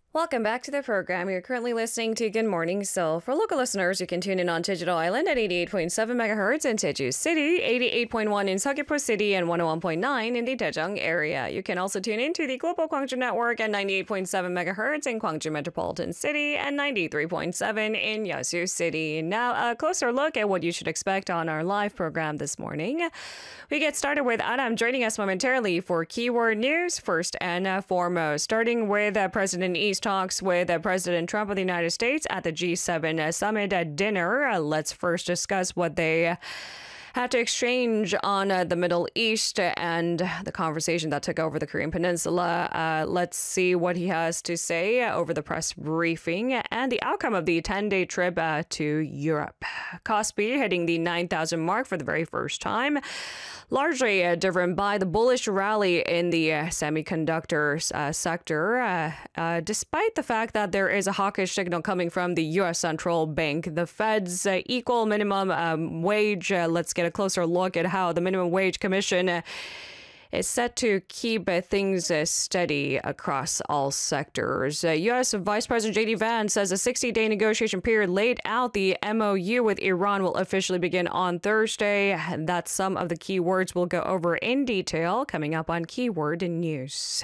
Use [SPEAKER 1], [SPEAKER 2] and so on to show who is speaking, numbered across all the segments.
[SPEAKER 1] Welcome back to the program. You're currently listening to Good Morning Seoul. For local listeners, you can tune in on Jeju-do Island at 88.7 megahertz in Jeju City, 88.1 in Seogwipo City, and 101.9 in the Daejeong area. You can also tune in to the Global Gwangju Network at 98.7 megahertz in Gwangju Metropolitan City and 93.7 in Yeosu City. Now, a closer look at what you should expect on our live program this morning. We get started with Adam joining us momentarily for keyword news. First and foremost, starting with President E's talks with President Trump of the United States at the G7 summit dinner. Let's first discuss what they had to exchange on the Middle East and the conversation that took over the Korean Peninsula. Let's see what he has to say over the press briefing and the outcome of the 10-day trip to Europe. Kospi hitting the 9,000 mark for the very first time, largely driven by the bullish rally in the semiconductor sector, despite the fact that there is a hawkish signal coming from the U.S. Central Bank. The Fed's equal minimum wage, let's get a closer look at how the Minimum Wage Commission is set to keep things steady across all sectors. U.S. Vice President J.D. Vance says a 60-day negotiation period laid out. The MOU with Iran will officially begin on Thursday. That's some of the key words we'll go over in detail coming up on Keyword News.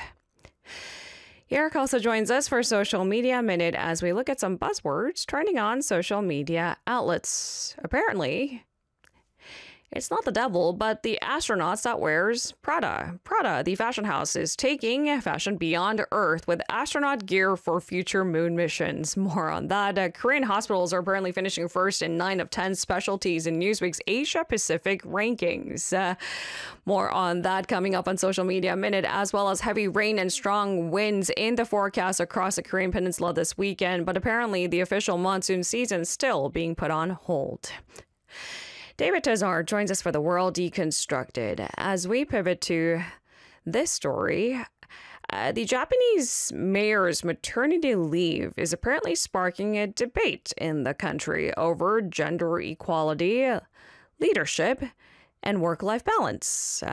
[SPEAKER 1] Eric also joins us for Social Media Minute as we look at some buzzwords trending on social media outlets. Apparently, it's not the devil, but the astronauts that wears Prada. Prada, the fashion house, is taking fashion beyond Earth with astronaut gear for future moon missions. More on that. Korean hospitals are apparently finishing first in 9 of 10 specialties in Newsweek's Asia Pacific rankings. More on that coming up on Social Media Minute, as well as heavy rain and strong winds in the forecast across the Korean Peninsula this weekend. But apparently the official monsoon season still being put on hold. David Tazar joins us for The World Deconstructed as we pivot to this story. The Japanese mayor's maternity leave is apparently sparking a debate in the country over gender equality, leadership, and work-life balance.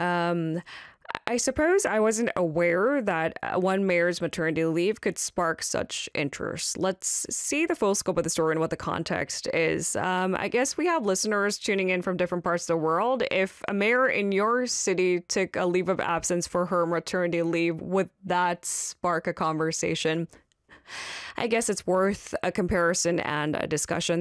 [SPEAKER 1] I suppose I wasn't aware that one mayor's maternity leave could spark such interest. Let's see the full scope of the story and what the context is. I guess we have listeners tuning in from different parts of the world. If a mayor in your city took a leave of absence for her maternity leave, would that spark a conversation? I guess it's worth a comparison and a discussion.